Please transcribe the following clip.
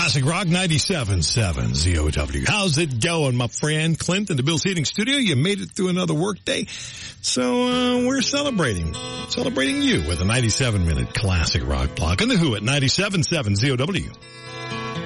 Classic Rock 97.7 ZOW. How's it going, my friend? Clint in the Bill's Heating Studio. You made it through another work day. So, we're celebrating you with a 97-minute Classic Rock block. And the Who at 97.7 ZOW.